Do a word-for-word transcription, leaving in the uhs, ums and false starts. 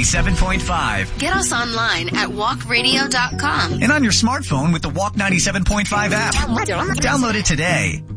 ninety-seven point five. Get us online at walk radio dot com. And on your smartphone with the Walk ninety-seven point five app. Download it today.